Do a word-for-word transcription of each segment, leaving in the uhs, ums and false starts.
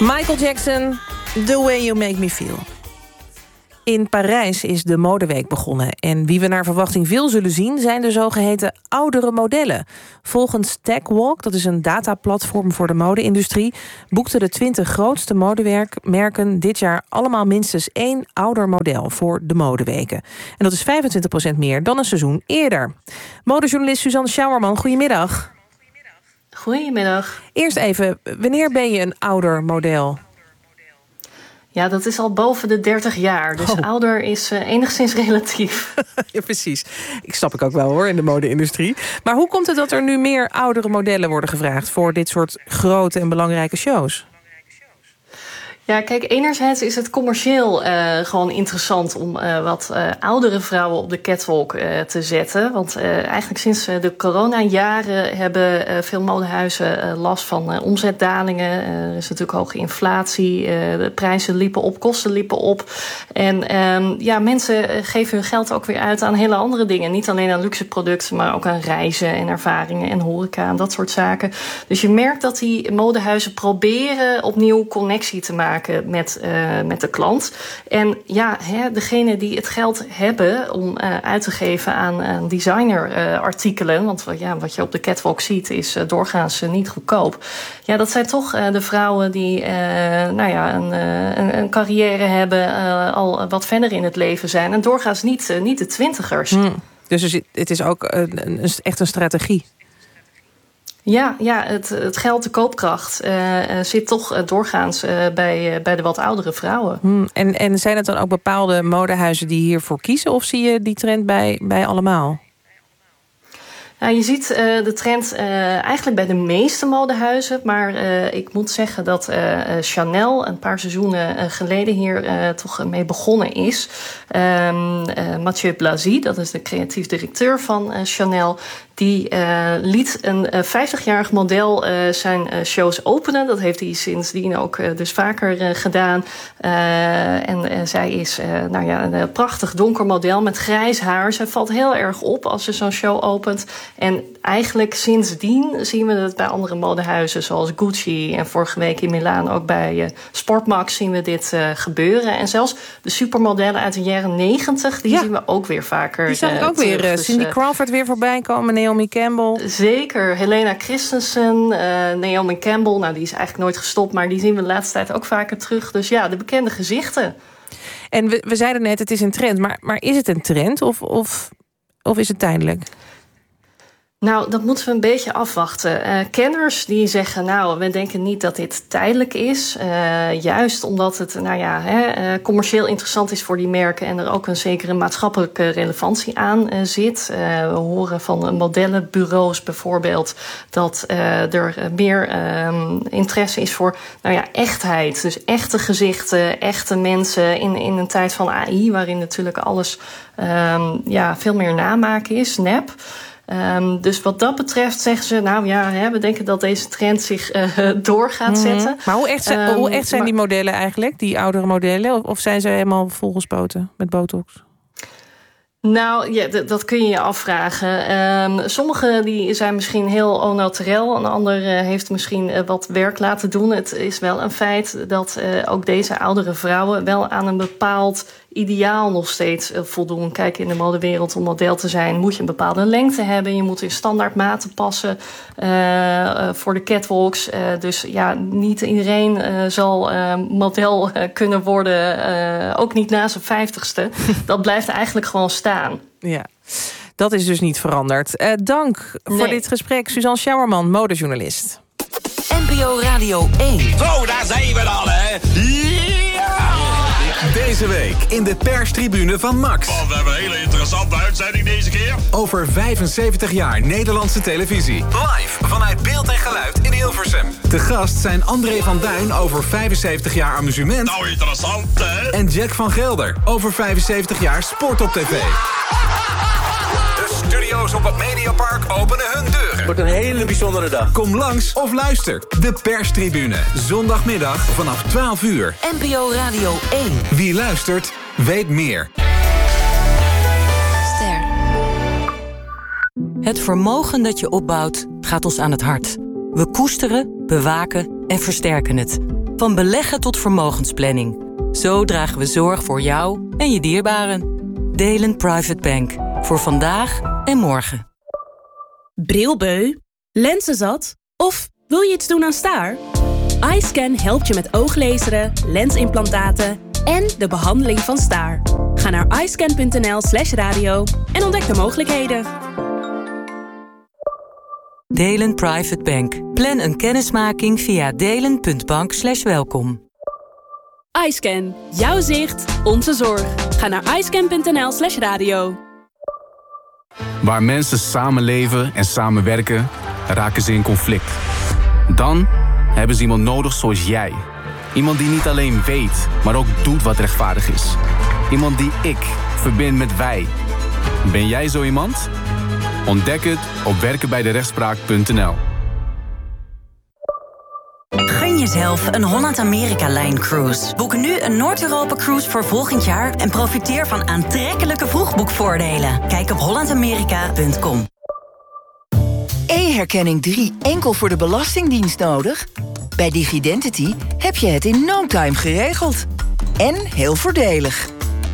Michael Jackson, The Way You Make Me Feel. In Parijs is de modeweek begonnen. En wie we naar verwachting veel zullen zien zijn de zogeheten oudere modellen. Volgens TechWalk, dat is een dataplatform voor de mode-industrie, boekten de twintig grootste modemerken dit jaar allemaal minstens één ouder model voor de modeweken. En dat is vijfentwintig procent meer dan een seizoen eerder. Modejournalist Suzanne Schauerman, goedemiddag. Goedemiddag. Eerst even, wanneer ben je een ouder model? Ja, dat is al boven de dertig jaar. Dus oh. ouder is uh, enigszins relatief. Ja, precies. Ik snap ik ook wel hoor, in de mode-industrie. Maar hoe komt het dat er nu meer oudere modellen worden gevraagd voor dit soort grote en belangrijke shows? Ja, kijk, enerzijds is het commercieel uh, gewoon interessant om uh, wat uh, oudere vrouwen op de catwalk uh, te zetten. Want uh, eigenlijk sinds uh, de coronajaren hebben uh, veel modehuizen uh, last van uh, omzetdalingen. Uh, er is natuurlijk hoge inflatie, uh, de prijzen liepen op, kosten liepen op. En um, ja, mensen geven hun geld ook weer uit aan hele andere dingen. Niet alleen aan luxe producten, maar ook aan reizen en ervaringen en horeca en dat soort zaken. Dus je merkt dat die modehuizen proberen opnieuw connectie te maken met, uh, met de klant. En ja, hè, degene die het geld hebben om uh, uit te geven aan, aan designerartikelen, uh, want ja, wat je op de catwalk ziet is uh, doorgaans uh, niet goedkoop. Ja, dat zijn toch uh, de vrouwen die uh, nou ja, een, uh, een, een carrière hebben, uh, al wat verder in het leven zijn. En doorgaans niet, uh, niet de twintigers. Hmm. Dus het is ook een, een, echt een strategie. Ja, ja het, het geld, de koopkracht, uh, zit toch uh, doorgaans uh, bij, uh, bij de wat oudere vrouwen. Hmm. En, en zijn het dan ook bepaalde modehuizen die hiervoor kiezen? Of zie je die trend bij, bij allemaal? Nou, je ziet uh, de trend uh, eigenlijk bij de meeste modehuizen. Maar uh, ik moet zeggen dat uh, Chanel een paar seizoenen uh, geleden hier uh, toch mee begonnen is. Um, uh, Mathieu Blazy, dat is de creatief directeur van uh, Chanel. Die uh, liet een uh, vijftigjarig model uh, zijn uh, shows openen. Dat heeft hij sindsdien ook uh, dus vaker uh, gedaan. Uh, en uh, zij is uh, nou ja, een prachtig donker model met grijs haar. Zij valt heel erg op als ze zo'n show opent. En eigenlijk sindsdien zien we het bij andere modehuizen zoals Gucci. En vorige week in Milaan ook bij uh, Sportmax zien we dit uh, gebeuren. En zelfs de supermodellen uit de jaren negentig, die ja. zien we ook weer vaker. Die zag ik ook uh, weer. Dus, Cindy Crawford weer voorbij komen. Naomi Campbell. Zeker. Helena Christensen, uh, Naomi Campbell. Nou, die is eigenlijk nooit gestopt, maar die zien we de laatste tijd ook vaker terug. Dus ja, de bekende gezichten. En we, we zeiden net, het is een trend. Maar, maar is het een trend of, of, of is het tijdelijk? Nou, dat moeten we een beetje afwachten. Uh, kenners die zeggen, nou, we denken niet dat dit tijdelijk is. Uh, juist omdat het, nou ja, hè, uh, commercieel interessant is voor die merken en er ook een zekere maatschappelijke relevantie aan uh, zit. Uh, we horen van modellenbureaus bijvoorbeeld dat uh, er meer uh, interesse is voor, nou ja, echtheid. Dus echte gezichten, echte mensen in, in een tijd van A I, waarin natuurlijk alles um, ja, veel meer namaken is, nep. Um, dus wat dat betreft zeggen ze, nou ja, hè, we denken dat deze trend zich uh, door gaat mm-hmm. zetten. Maar hoe echt zijn, um, hoe echt zijn maar, die modellen eigenlijk, die oudere modellen? Of, of zijn ze helemaal volgespoten met botox? Nou, ja, d- dat kun je je afvragen. Um, sommige die zijn misschien heel au naturel. Een ander uh, heeft misschien uh, wat werk laten doen. Het is wel een feit dat uh, ook deze oudere vrouwen wel aan een bepaald ideaal nog steeds uh, voldoen. Kijk, in de modewereld om model te zijn moet je een bepaalde lengte hebben. Je moet in standaard maten passen uh, uh, voor de catwalks. Uh, dus ja, niet iedereen uh, zal uh, model uh, kunnen worden. Uh, ook niet na zijn vijftigste. Dat blijft eigenlijk gewoon staan. Ja, dat is dus niet veranderd. Uh, dank nee. voor dit gesprek, Suzanne Schauerman, modejournalist. N P O Radio één. Zo, daar zijn we dan, hè. Ja! Deze week in de perstribune van Max. Oh, we hebben een hele interessante uitzending deze keer. Over vijfenzeventig jaar Nederlandse televisie. Live vanuit Beeld en Geluid in Hilversum. Te gast zijn André van Duin over vijfenzeventig jaar amusement. Nou, interessant, hè? En Jack van Gelder over vijfenzeventig jaar sport op tv. De studio's op het Mediapark openen hun deuren. Het wordt een hele bijzondere dag. Kom langs of luister. De perstribune. Zondagmiddag vanaf twaalf uur. N P O Radio één. Wie luistert, weet meer. Ster. Het vermogen dat je opbouwt gaat ons aan het hart. We koesteren, bewaken en versterken het. Van beleggen tot vermogensplanning. Zo dragen we zorg voor jou en je dierbaren. Delen Private Bank. Voor vandaag en morgen. Brilbeu? Lenzenzat? Of wil je iets doen aan staar? iScan helpt je met ooglezeren, lensimplantaten en de behandeling van staar. Ga naar iscan.nl slash radio en ontdek de mogelijkheden. Delen Private Bank. Plan een kennismaking via delen.bank slash welkom. iScan. Jouw zicht, onze zorg. Ga naar iscan.nl slash radio. Waar mensen samenleven en samenwerken, raken ze in conflict. Dan hebben ze iemand nodig zoals jij. Iemand die niet alleen weet, maar ook doet wat rechtvaardig is. Iemand die ik verbind met wij. Ben jij zo iemand? Ontdek het op werken bij de rechtspraak punt n l. Gun jezelf een Holland-Amerika-Line-cruise. Boek nu een Noord-Europa-cruise voor volgend jaar en profiteer van aantrekkelijke vroegboekvoordelen. Kijk op holland amerika punt com. E-herkenning drie enkel voor de Belastingdienst nodig? Bij Digidentity heb je het in no time geregeld. En heel voordelig.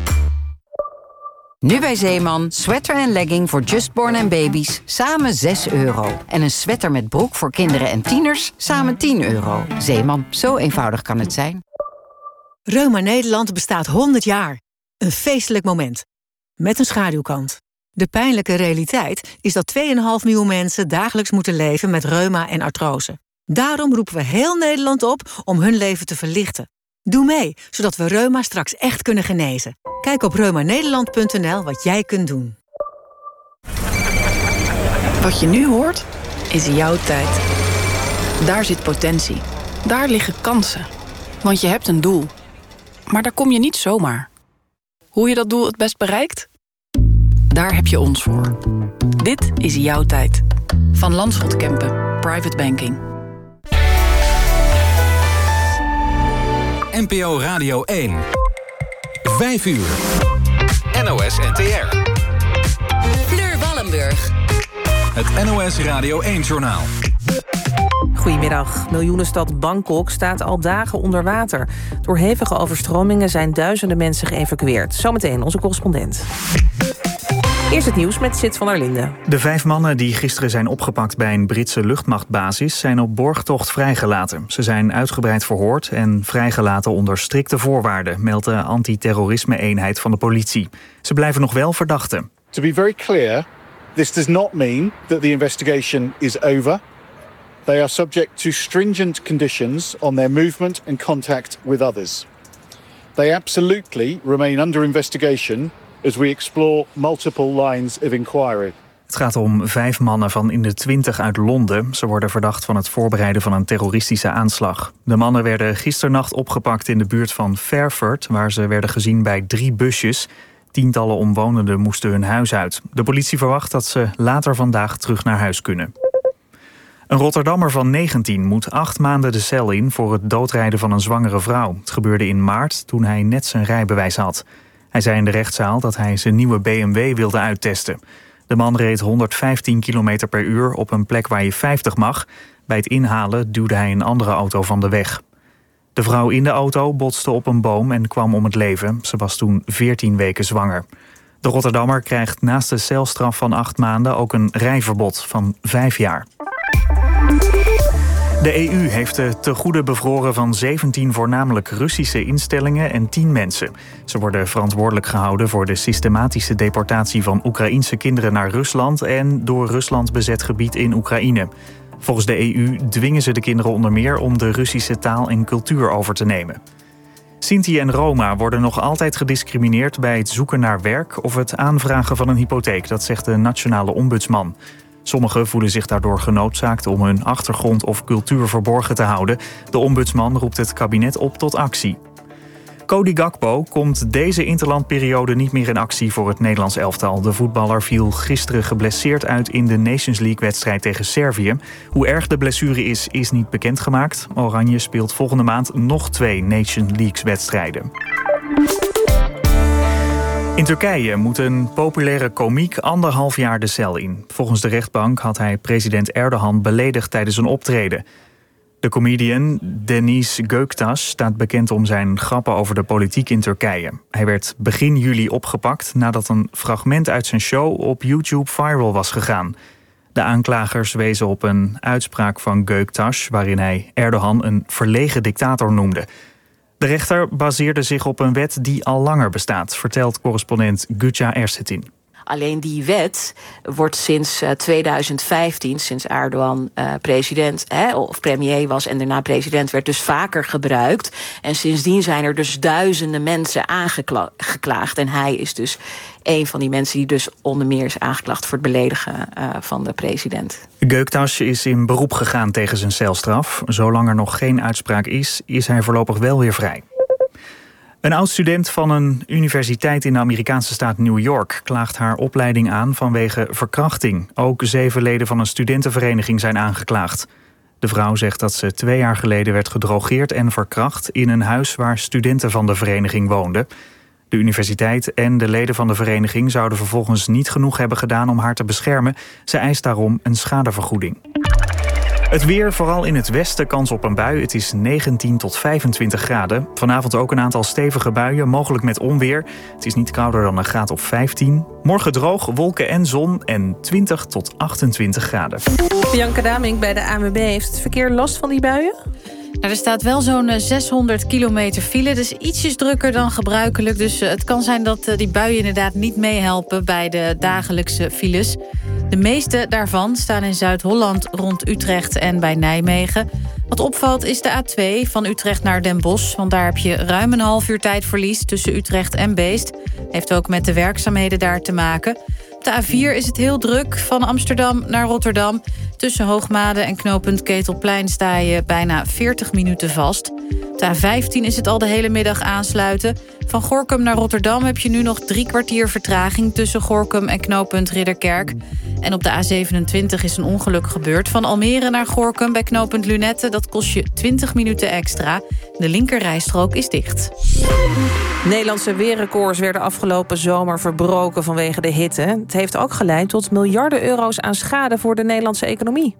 Nu bij Zeeman, sweater en legging voor Justborn en baby's, samen zes euro. En een sweater met broek voor kinderen en tieners, samen tien euro. Zeeman, zo eenvoudig kan het zijn. Reuma Nederland bestaat honderd jaar. Een feestelijk moment. Met een schaduwkant. De pijnlijke realiteit is dat twee komma vijf miljoen mensen dagelijks moeten leven met reuma en artrose. Daarom roepen we heel Nederland op om hun leven te verlichten. Doe mee, zodat we reuma straks echt kunnen genezen. Kijk op reuma nederland punt n l wat jij kunt doen. Wat je nu hoort, is jouw tijd. Daar zit potentie. Daar liggen kansen. Want je hebt een doel. Maar daar kom je niet zomaar. Hoe je dat doel het best bereikt? Daar heb je ons voor. Dit is jouw tijd. Van Landschot Kempen, Private Banking. N P O Radio één. Vijf uur. N O S N T R. Fleur Wallenburg. Het N O S Radio één-journaal. Goedemiddag. Miljoenenstad Bangkok staat al dagen onder water. Door hevige overstromingen zijn duizenden mensen geëvacueerd. Zometeen onze correspondent. Eerst het nieuws met Sits van der Linden. De vijf mannen die gisteren zijn opgepakt bij een Britse luchtmachtbasis zijn op borgtocht vrijgelaten. Ze zijn uitgebreid verhoord en vrijgelaten onder strikte voorwaarden, meldt de antiterrorisme-eenheid van de politie. Ze blijven nog wel verdachten. To be very clear, this does not mean that the investigation is over. They are subject to stringent conditions on their movement and contact with others. They absolutely remain under investigation as we explore multiple lines of inquiry. Het gaat om vijf mannen van in de twintig uit Londen. Ze worden verdacht van het voorbereiden van een terroristische aanslag. De mannen werden gisternacht opgepakt in de buurt van Fairford, waar ze werden gezien bij drie busjes. Tientallen omwonenden moesten hun huis uit. De politie verwacht dat ze later vandaag terug naar huis kunnen. Een Rotterdammer van negentien moet acht maanden de cel in voor het doodrijden van een zwangere vrouw. Het gebeurde in maart toen hij net zijn rijbewijs had. Hij zei in de rechtszaal dat hij zijn nieuwe B M W wilde uittesten. De man reed honderdvijftien kilometer per uur op een plek waar je vijftig mag. Bij het inhalen duwde hij een andere auto van de weg. De vrouw in de auto botste op een boom en kwam om het leven. Ze was toen veertien weken zwanger. De Rotterdammer krijgt naast de celstraf van acht maanden ook een rijverbod van vijf jaar. De E U heeft de tegoeden bevroren van zeventien voornamelijk Russische instellingen en tien mensen. Ze worden verantwoordelijk gehouden voor de systematische deportatie van Oekraïense kinderen naar Rusland en door Rusland bezet gebied in Oekraïne. Volgens de E U dwingen ze de kinderen onder meer om de Russische taal en cultuur over te nemen. Sinti en Roma worden nog altijd gediscrimineerd bij het zoeken naar werk of het aanvragen van een hypotheek, dat zegt de nationale ombudsman. Sommigen voelen zich daardoor genoodzaakt om hun achtergrond of cultuur verborgen te houden. De ombudsman roept het kabinet op tot actie. Cody Gakpo komt deze interlandperiode niet meer in actie voor het Nederlands elftal. De voetballer viel gisteren geblesseerd uit in de Nations League-wedstrijd tegen Servië. Hoe erg de blessure is, is niet bekendgemaakt. Oranje speelt volgende maand nog twee Nations League-wedstrijden. In Turkije moet een populaire komiek anderhalf jaar de cel in. Volgens de rechtbank had hij president Erdogan beledigd tijdens een optreden. De comedian Deniz Göktaş staat bekend om zijn grappen over de politiek in Turkije. Hij werd begin juli opgepakt nadat een fragment uit zijn show op YouTube viral was gegaan. De aanklagers wezen op een uitspraak van Göktaş waarin hij Erdogan een verlegen dictator noemde. De rechter baseerde zich op een wet die al langer bestaat, vertelt correspondent Güca Ersetin. Alleen die wet wordt sinds uh, tweeduizend vijftien, sinds Erdogan uh, president hè, of premier was en daarna president werd, dus vaker gebruikt. En sindsdien zijn er dus duizenden mensen aangeklaagd. En hij is dus een van die mensen die dus onder meer is aangeklaagd voor het beledigen uh, van de president. Göktaş is in beroep gegaan tegen zijn celstraf. Zolang er nog geen uitspraak is, is hij voorlopig wel weer vrij. Een oud-student van een universiteit in de Amerikaanse staat New York klaagt haar opleiding aan vanwege verkrachting. Ook zeven leden van een studentenvereniging zijn aangeklaagd. De vrouw zegt dat ze twee jaar geleden werd gedrogeerd en verkracht in een huis waar studenten van de vereniging woonden. De universiteit en de leden van de vereniging zouden vervolgens niet genoeg hebben gedaan om haar te beschermen. Ze eist daarom een schadevergoeding. Het weer, vooral in het westen, kans op een bui. Het is negentien tot vijfentwintig graden. Vanavond ook een aantal stevige buien, mogelijk met onweer. Het is niet kouder dan een graad of vijftien. Morgen droog, wolken en zon en twintig tot achtentwintig graden. Bianca Damink bij de A N W B. Heeft het verkeer last van die buien? Nou, er staat wel zo'n zeshonderd kilometer file. Dus ietsjes drukker dan gebruikelijk. Dus het kan zijn dat die buien inderdaad niet meehelpen bij de dagelijkse files. De meeste daarvan staan in Zuid-Holland rond Utrecht en bij Nijmegen. Wat opvalt is de A twee van Utrecht naar Den Bosch. Want daar heb je ruim een half uur tijdverlies tussen Utrecht en Beest. Heeft ook met de werkzaamheden daar te maken. Op de A vier is het heel druk van Amsterdam naar Rotterdam. Tussen Hoogmade en knooppunt Ketelplein sta je bijna veertig minuten vast. Op de A vijftien is het al de hele middag aansluiten. Van Gorinchem naar Rotterdam heb je nu nog drie kwartier vertraging tussen Gorinchem en knooppunt Ridderkerk. En op de A zevenentwintig is een ongeluk gebeurd. Van Almere naar Gorinchem bij knooppunt Lunette. Dat kost je twintig minuten extra. De linkerrijstrook is dicht. Nederlandse weerrecords werden afgelopen zomer verbroken vanwege de hitte. Het heeft ook geleid tot miljarden euro's aan schade voor de Nederlandse economie.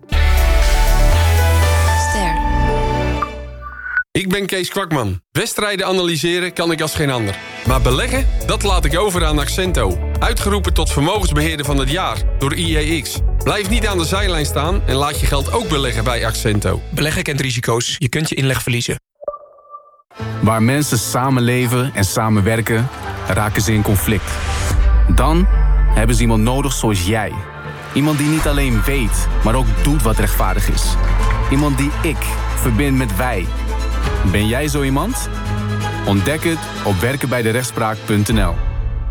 Ster. Ik ben Kees Kwakman. Wedstrijden analyseren kan ik als geen ander. Maar beleggen, dat laat ik over aan Accento. Uitgeroepen tot vermogensbeheerder van het jaar door I E X. Blijf niet aan de zijlijn staan en laat je geld ook beleggen bij Accento. Beleggen kent risico's. Je kunt je inleg verliezen. Waar mensen samenleven en samenwerken, raken ze in conflict. Dan hebben ze iemand nodig zoals jij. Iemand die niet alleen weet, maar ook doet wat rechtvaardig is. Iemand die ik verbind met wij. Ben jij zo iemand? Ontdek het op werkenbijderechtspraak punt n l.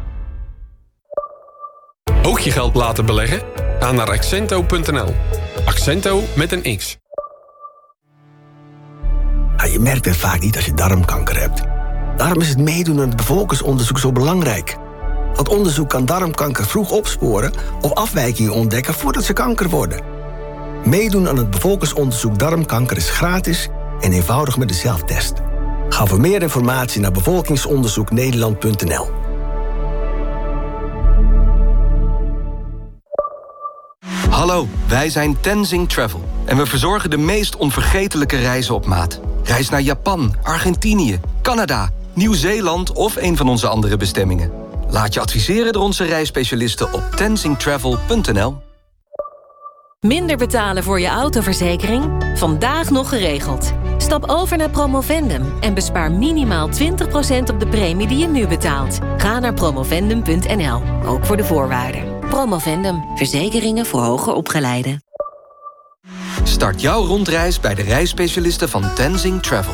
Ook je geld laten beleggen? Ga naar accento punt n l. Accento met een X. Ja, je merkt het vaak niet als je darmkanker hebt. Daarom is het meedoen aan het bevolkingsonderzoek zo belangrijk. Want onderzoek kan darmkanker vroeg opsporen of afwijkingen ontdekken voordat ze kanker worden. Meedoen aan het bevolkingsonderzoek darmkanker is gratis en eenvoudig met de zelftest. Ga voor meer informatie naar bevolkingsonderzoek nederland punt n l. Hallo, wij zijn Tenzing Travel en we verzorgen de meest onvergetelijke reizen op maat. Reis naar Japan, Argentinië, Canada, Nieuw-Zeeland of een van onze andere bestemmingen. Laat je adviseren door onze reisspecialisten op tenzing travel punt n l. Minder betalen voor je autoverzekering? Vandaag nog geregeld. Stap over naar Promovendum en bespaar minimaal twintig procent op de premie die je nu betaalt. Ga naar promovendum punt n l, ook voor de voorwaarden. Promovendum, verzekeringen voor hoger opgeleiden. Start jouw rondreis bij de reisspecialisten van Tenzing Travel.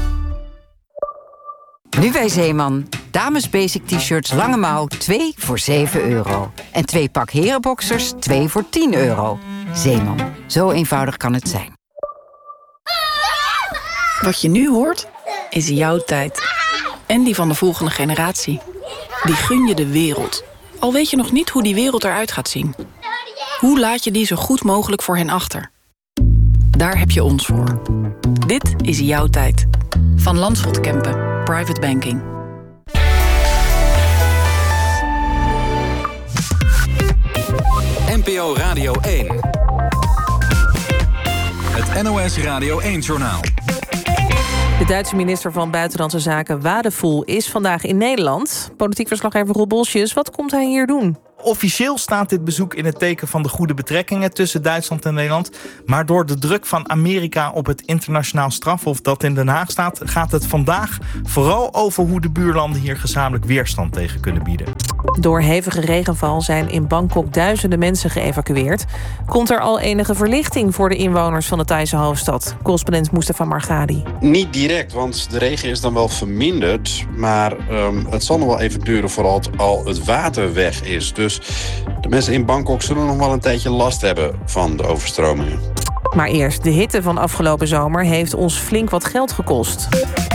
Nu bij Zeeman. Dames basic t-shirts lange mouw, twee voor zeven euro. En twee pak herenboxers, twee voor tien euro. Zeeman, zo eenvoudig kan het zijn. Wat je nu hoort, is jouw tijd. En die van de volgende generatie. Die gun je de wereld. Al weet je nog niet hoe die wereld eruit gaat zien. Hoe laat je die zo goed mogelijk voor hen achter? Daar heb je ons voor. Dit is jouw tijd. Van Landschot Kempen. Private Banking. N P O Radio één. Het N O S Radio één-journaal. De Duitse minister van Buitenlandse Zaken Wadephul is vandaag in Nederland. Politiek verslaggever Rob Bolsjes, wat komt hij hier doen? Officieel staat dit bezoek in het teken van de goede betrekkingen tussen Duitsland en Nederland. Maar door de druk van Amerika op het internationaal strafhof dat in Den Haag staat, gaat het vandaag vooral over hoe de buurlanden hier gezamenlijk weerstand tegen kunnen bieden. Door hevige regenval zijn in Bangkok duizenden mensen geëvacueerd. Komt er al enige verlichting voor de inwoners van de Thaise hoofdstad? Correspondent Mustafa Margadi. Niet direct, want de regen is dan wel verminderd. Maar um, het zal nog wel even duren voordat al het water weg is. Dus de mensen in Bangkok zullen nog wel een tijdje last hebben van de overstromingen. Maar eerst, de hitte van afgelopen zomer heeft ons flink wat geld gekost.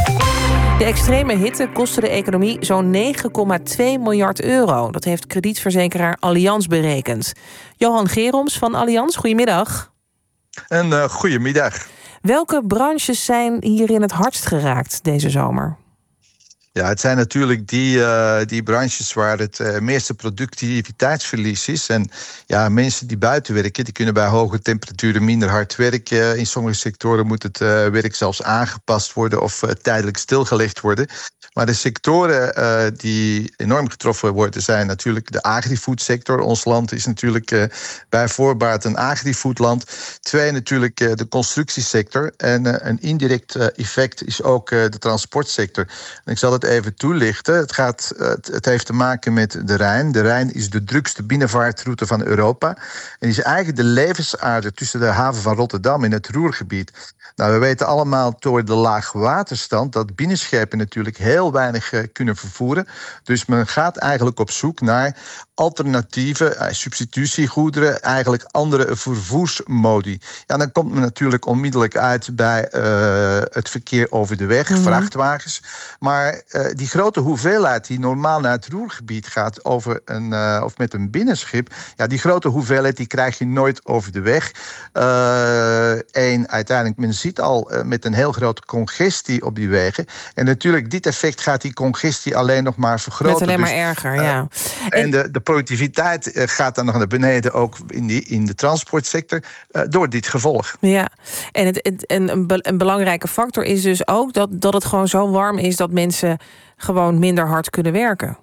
De extreme hitte kostte de economie zo'n negen komma twee miljard euro. Dat heeft kredietverzekeraar Allianz berekend. Johan Geroms van Allianz, goedemiddag. Een uh, goedemiddag. Welke branches zijn hierin het hardst geraakt deze zomer? Ja, het zijn natuurlijk die, uh, die branches waar het uh, meeste productiviteitsverlies is. En ja, mensen die buiten werken, die kunnen bij hoge temperaturen minder hard werken. In sommige sectoren moet het uh, werk zelfs aangepast worden of uh, tijdelijk stilgelegd worden. Maar de sectoren uh, die enorm getroffen worden zijn natuurlijk de agri-foodsector. Ons land is natuurlijk uh, bij voorbaat een agri-foodland. Twee, natuurlijk uh, de constructiesector. En uh, een indirect uh, effect is ook uh, de transportsector. En ik zal het even toelichten. Het, gaat, het heeft te maken met de Rijn. De Rijn is de drukste binnenvaartroute van Europa. En is eigenlijk de levensader tussen de haven van Rotterdam en het Ruhrgebied. Nou, we weten allemaal door de lage waterstand dat binnenschepen natuurlijk heel weinig uh, kunnen vervoeren. Dus men gaat eigenlijk op zoek naar alternatieve uh, substitutiegoederen, eigenlijk andere vervoersmodi. Ja, dan komt men natuurlijk onmiddellijk uit bij uh, het verkeer over de weg, mm-hmm. vrachtwagens. Maar uh, die grote hoeveelheid die normaal naar het Ruhrgebied gaat over een, uh, of met een binnenschip, ja, die grote hoeveelheid die krijg je nooit over de weg. Eén, uh, uiteindelijk, men ziet al uh, met een heel grote congestie op die wegen. En natuurlijk, dit effect gaat die congestie alleen nog maar vergroten. Met alleen dus, maar erger, uh, ja. En, en de, de productiviteit uh, gaat dan nog naar beneden, ook in, die, in de transportsector, uh, door dit gevolg. Ja, en, het, het, en een, be, een belangrijke factor is dus ook dat, dat het gewoon zo warm is dat mensen gewoon minder hard kunnen werken.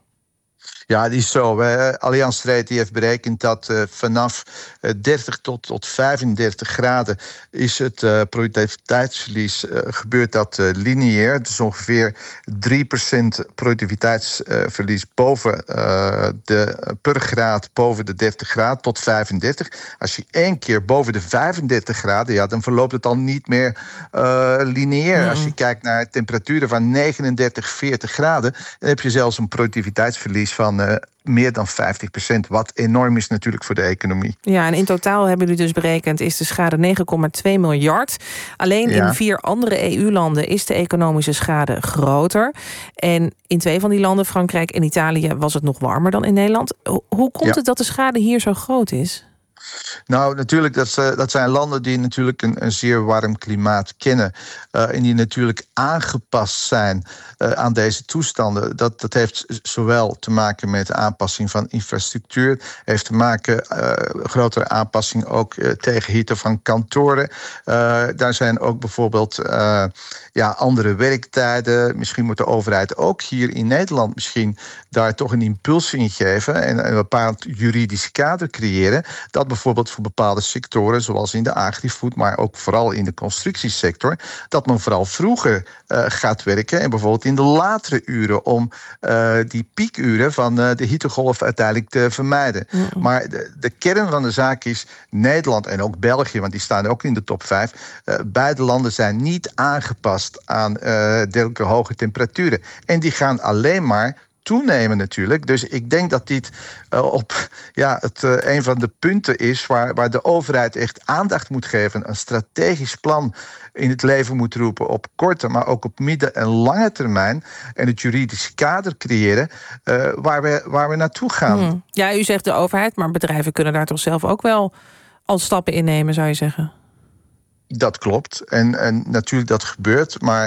Ja, die is zo. Uh, Allianz Trade die heeft berekend dat uh, vanaf uh, dertig tot, tot vijfendertig graden is het uh, productiviteitsverlies uh, gebeurt dat uh, lineair. Dus ongeveer drie procent productiviteitsverlies boven uh, de, per graad boven de dertig graden tot vijfendertig. Als je één keer boven de vijfendertig graden, ja, dan verloopt het al niet meer uh, lineair. Mm. Als je kijkt naar temperaturen van negenendertig, veertig graden, dan heb je zelfs een productiviteitsverlies van Uh, meer dan vijftig procent, wat enorm is natuurlijk voor de economie. Ja, en in totaal hebben jullie dus berekend is de schade negen komma twee miljard. Alleen ja. in vier andere E U-landen is de economische schade groter. En in twee van die landen, Frankrijk en Italië, was het nog warmer dan in Nederland. Hoe komt ja. het dat de schade hier zo groot is? Nou, natuurlijk, dat, uh, dat zijn landen die natuurlijk een, een zeer warm klimaat kennen. Uh, en die natuurlijk aangepast zijn uh, aan deze toestanden. Dat, dat heeft zowel te maken met de aanpassing van infrastructuur, heeft te maken uh, grotere aanpassing ook uh, tegen hitte van kantoren. Uh, daar zijn ook bijvoorbeeld uh, ja, andere werktijden. Misschien moet de overheid ook hier in Nederland misschien daar toch een impuls in geven en een bepaald juridisch kader creëren. Dat bijvoorbeeld voor bepaalde sectoren, zoals in de agri-food, maar ook vooral in de constructiesector, dat men vooral vroeger uh, gaat werken en bijvoorbeeld in de latere uren om uh, die piekuren van uh, de hittegolf uiteindelijk te vermijden. Mm-hmm. Maar de, de kern van de zaak is Nederland en ook België, want die staan ook in de top vijf. Uh, beide landen zijn niet aangepast aan uh, dergelijke hoge temperaturen. En die gaan alleen maar toenemen natuurlijk. Dus ik denk dat dit uh, op ja, het, uh, een van de punten is waar, waar de overheid echt aandacht moet geven, een strategisch plan in het leven moet roepen op korte, maar ook op midden- en lange termijn en het juridische kader creëren uh, waar, we, waar we naartoe gaan. Hmm. Ja, u zegt de overheid, maar bedrijven kunnen daar toch zelf ook wel al stappen in nemen, zou je zeggen? Dat klopt. En, en natuurlijk dat gebeurt, maar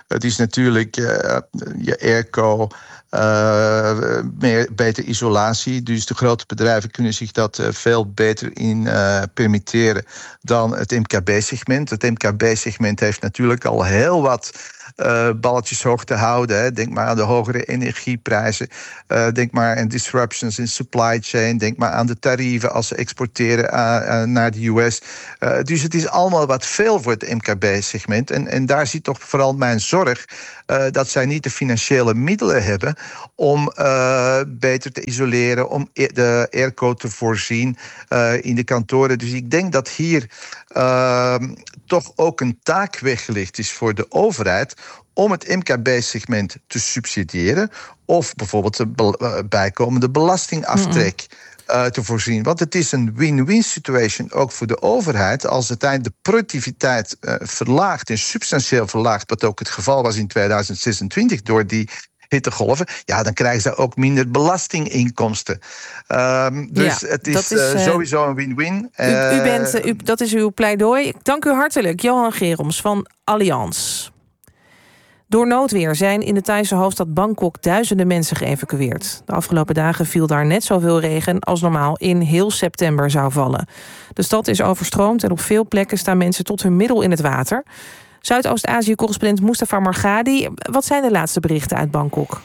Het is natuurlijk uh, je airco, uh, meer, beter isolatie. Dus de grote bedrijven kunnen zich dat uh, veel beter in uh, permitteren dan het M K B-segment. Het M K B-segment heeft natuurlijk al heel wat Uh, balletjes hoog te houden. Hè. Denk maar aan de hogere energieprijzen. Uh, denk maar aan disruptions in supply chain. Denk maar aan de tarieven als ze exporteren uh, uh, naar de U S. Uh, dus het is allemaal wat veel voor het M K B-segment. En, en daar zit toch vooral mijn zorg uh, dat zij niet de financiële middelen hebben om uh, beter te isoleren, om de airco te voorzien uh, in de kantoren. Dus ik denk dat hier uh, toch ook een taak weggelegd is voor de overheid om het M K B-segment te subsidiëren of bijvoorbeeld de be- bijkomende belastingaftrek uh, te voorzien. Want het is een win-win situation ook voor de overheid als uiteindelijk de productiviteit uh, verlaagt en substantieel verlaagt, wat ook het geval was in tweeduizend zesentwintig door die hittegolven, ja, dan krijgen ze ook minder belastinginkomsten. Um, dus ja, het is, is uh, sowieso een win-win. U, u bent, uh, u, dat is uw pleidooi. Dank u hartelijk, Johan Geroms van Allianz. Door noodweer zijn in de Thaise hoofdstad Bangkok duizenden mensen geëvacueerd. De afgelopen dagen viel daar net zoveel regen als normaal in heel september zou vallen. De stad is overstroomd en op veel plekken staan mensen tot hun middel in het water. Zuidoost-Azië-correspondent Mustafa Margadi. Wat zijn de laatste berichten uit Bangkok?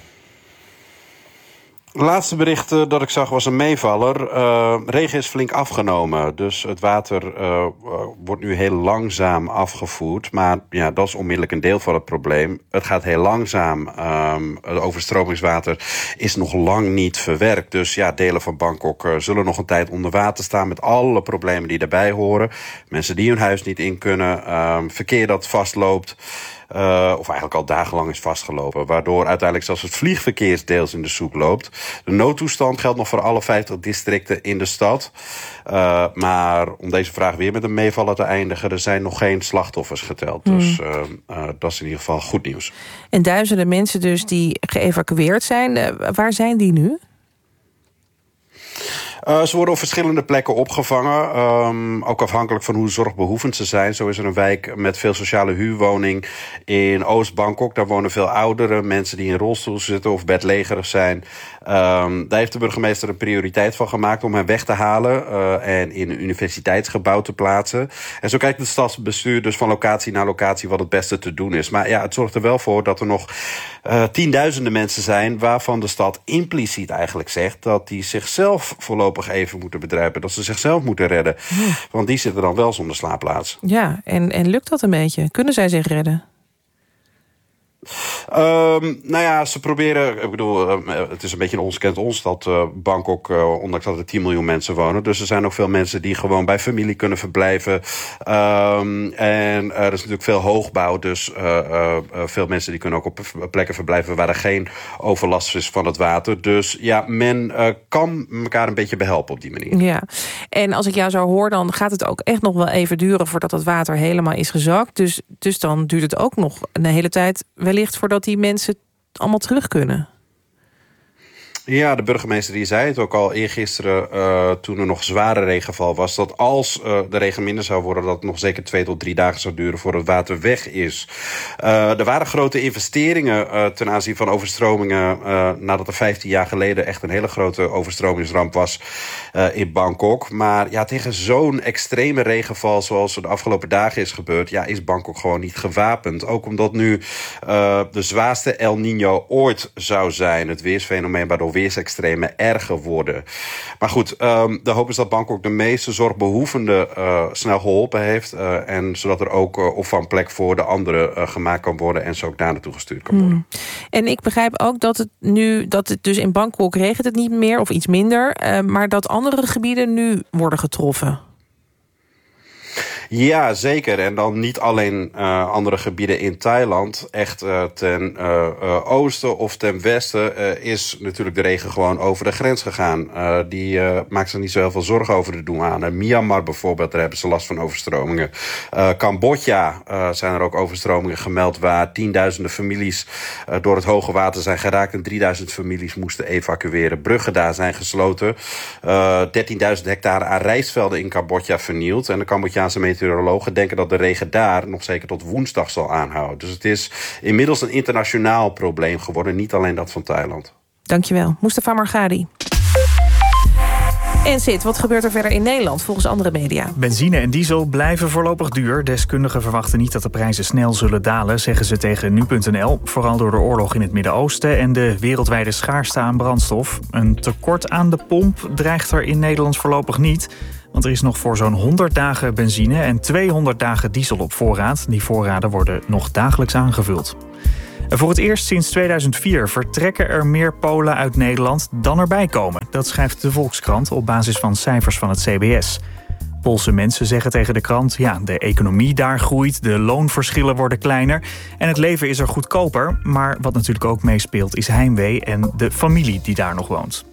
Het laatste bericht uh, dat ik zag was een meevaller. Uh, regen is flink afgenomen. Dus het water uh, uh, wordt nu heel langzaam afgevoerd. Maar ja, dat is onmiddellijk een deel van het probleem. Het gaat heel langzaam. Um, het overstromingswater is nog lang niet verwerkt. Dus ja, delen van Bangkok uh, zullen nog een tijd onder water staan met alle problemen die daarbij horen. Mensen die hun huis niet in kunnen. Um, verkeer dat vastloopt. Uh, of eigenlijk al dagenlang is vastgelopen. Waardoor uiteindelijk zelfs het vliegverkeer deels in de soep loopt. De noodtoestand geldt nog voor alle vijftig districten in de stad. Uh, maar om deze vraag weer met een meevaller te eindigen, er zijn nog geen slachtoffers geteld. Hmm. Dus uh, uh, dat is in ieder geval goed nieuws. En duizenden mensen dus die geëvacueerd zijn. Uh, waar zijn die nu? Uh, ze worden op verschillende plekken opgevangen. Um, ook afhankelijk van hoe zorgbehoevend ze zijn. Zo is er een wijk met veel sociale huurwoning in Oost-Bangkok. Daar wonen veel ouderen, mensen die in rolstoel zitten of bedlegerig zijn. Um, daar heeft de burgemeester een prioriteit van gemaakt om hen weg te halen uh, en in een universiteitsgebouw te plaatsen. En zo kijkt het stadsbestuur dus van locatie naar locatie wat het beste te doen is. Maar ja, het zorgt er wel voor dat er nog uh, tienduizenden mensen zijn waarvan de stad impliciet eigenlijk zegt dat die zichzelf voorlopig even moeten bedrijven, dat ze zichzelf moeten redden. Ja. Want die zitten dan wel zonder slaapplaats. Ja, en, en lukt dat een beetje? Kunnen zij zich redden? Um, nou ja, ze proberen, ik bedoel, uh, het is een beetje een ons kent ons dat uh, Bangkok, uh, ondanks dat er tien miljoen mensen wonen. Dus er zijn ook veel mensen die gewoon bij familie kunnen verblijven. Um, en uh, er is natuurlijk veel hoogbouw, dus uh, uh, veel mensen die kunnen ook op plekken verblijven waar er geen overlast is van het water. Dus ja, men uh, kan elkaar een beetje behelpen op die manier. Ja, en als ik jou zo hoor, dan gaat het ook echt nog wel even duren voordat het water helemaal is gezakt. Dus, dus dan duurt het ook nog een hele tijd wellicht voordat die mensen allemaal terug kunnen. Ja, de burgemeester die zei het ook al eergisteren uh, toen er nog zware regenval was, dat als uh, de regen minder zou worden, dat het nog zeker twee tot drie dagen zou duren voordat het water weg is. Uh, er waren grote investeringen uh, ten aanzien van overstromingen uh, nadat er vijftien jaar geleden echt een hele grote overstromingsramp was uh, in Bangkok. Maar ja, tegen zo'n extreme regenval zoals er de afgelopen dagen is gebeurd, ja, is Bangkok gewoon niet gewapend. Ook omdat nu uh, de zwaarste El Niño ooit zou zijn. Het weersfenomeen waardoor weersextremen erger worden. Maar goed, um, de hoop is dat Bangkok de meeste zorgbehoevenden uh, snel geholpen heeft. Uh, en zodat er ook uh, opvangplek voor de anderen uh, gemaakt kan worden en zo ook daar naartoe gestuurd kan worden. Hmm. En ik begrijp ook dat het nu, dat het dus in Bangkok regent het niet meer of iets minder, uh, maar dat andere gebieden nu worden getroffen. Ja, zeker. En dan niet alleen uh, andere gebieden in Thailand. Echt uh, ten uh, uh, oosten of ten westen uh, is natuurlijk de regen gewoon over de grens gegaan. Uh, die uh, maakt zich niet zo heel veel zorgen over de douane. Myanmar bijvoorbeeld, daar hebben ze last van overstromingen. Uh, Cambodja uh, zijn er ook overstromingen gemeld waar tienduizenden families uh, door het hoge water zijn geraakt en drieduizend families moesten evacueren. Bruggen daar zijn gesloten. Uh, dertienduizend hectare aan rijstvelden in Cambodja vernield. En de Cambodjaanse meteorologische meteorologen denken dat de regen daar nog zeker tot woensdag zal aanhouden. Dus het is inmiddels een internationaal probleem geworden, niet alleen dat van Thailand. Dankjewel, Mustafa Margadi. En Sid, wat gebeurt er verder in Nederland volgens andere media? Benzine en diesel blijven voorlopig duur. Deskundigen verwachten niet dat de prijzen snel zullen dalen, zeggen ze tegen nu punt n l. Vooral door de oorlog in het Midden-Oosten en de wereldwijde schaarste aan brandstof. Een tekort aan de pomp dreigt er in Nederland voorlopig niet. Want er is nog voor zo'n honderd dagen benzine en tweehonderd dagen diesel op voorraad. Die voorraden worden nog dagelijks aangevuld. En voor het eerst sinds tweeduizend vier vertrekken er meer Polen uit Nederland dan erbij komen. Dat schrijft de Volkskrant op basis van cijfers van het C B S. Poolse mensen zeggen tegen de krant, ja, de economie daar groeit, de loonverschillen worden kleiner en het leven is er goedkoper. Maar wat natuurlijk ook meespeelt is heimwee en de familie die daar nog woont.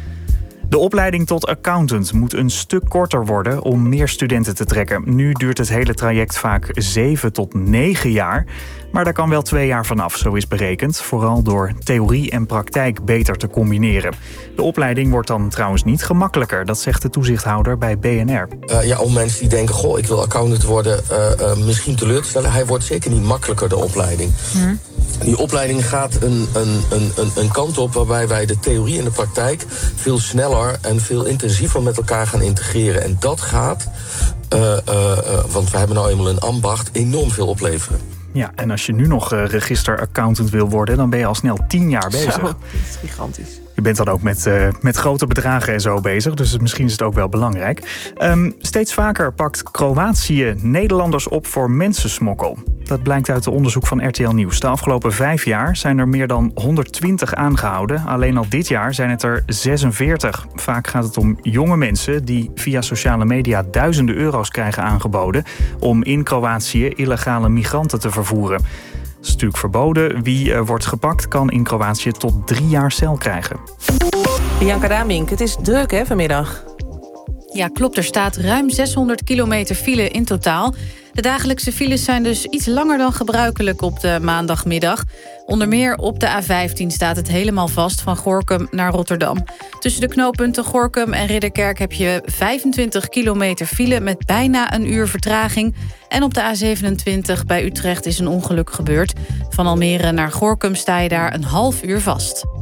De opleiding tot accountant moet een stuk korter worden om meer studenten te trekken. Nu duurt het hele traject vaak zeven tot negen jaar. Maar daar kan wel twee jaar vanaf, zo is berekend. Vooral door theorie en praktijk beter te combineren. De opleiding wordt dan trouwens niet gemakkelijker. Dat zegt de toezichthouder bij B N R. Uh, ja, om mensen die denken, goh, ik wil accountant worden, uh, uh, misschien teleur te stellen. Hij wordt zeker niet makkelijker, de opleiding. Hmm. Die opleiding gaat een, een, een, een kant op waarbij wij de theorie en de praktijk veel sneller en veel intensiever met elkaar gaan integreren. En dat gaat, uh, uh, uh, want we hebben nou eenmaal een ambacht, enorm veel opleveren. Ja, en als je nu nog uh, registeraccountant wil worden, dan ben je al snel tien jaar bezig. Zo, dat is gigantisch. Je bent dan ook met, uh, met grote bedragen en zo bezig, dus misschien is het ook wel belangrijk. Um, steeds vaker pakt Kroatië Nederlanders op voor mensensmokkel. Dat blijkt uit een onderzoek van R T L Nieuws. De afgelopen vijf jaar zijn er meer dan honderdtwintig aangehouden. Alleen al dit jaar zijn het er zesenveertig. Vaak gaat het om jonge mensen die via sociale media duizenden euro's krijgen aangeboden om in Kroatië illegale migranten te vervoeren. Dat is natuurlijk verboden. Wie uh, wordt gepakt kan in Kroatië tot drie jaar cel krijgen. Bianca Damink, het is druk hè vanmiddag. Ja, klopt. Er staat ruim zeshonderd kilometer file in totaal. De dagelijkse files zijn dus iets langer dan gebruikelijk op de maandagmiddag. Onder meer op de A vijftien staat het helemaal vast van Gorinchem naar Rotterdam. Tussen de knooppunten Gorinchem en Ridderkerk heb je vijfentwintig kilometer file met bijna een uur vertraging. En op de A zevenentwintig bij Utrecht is een ongeluk gebeurd. Van Almere naar Gorinchem sta je daar een half uur vast.